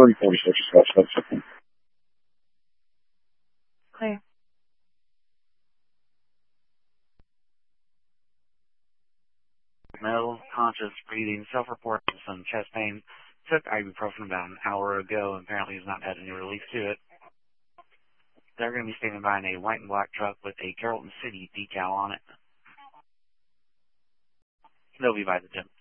3046 Scottsdale System. Clear. Male, conscious, breathing, self-reported some chest pain. Took ibuprofen about an hour ago and apparently has not had any relief to it. They're going to be standing by in a white and black truck with a Carrollton City decal on it. They'll be by the gym.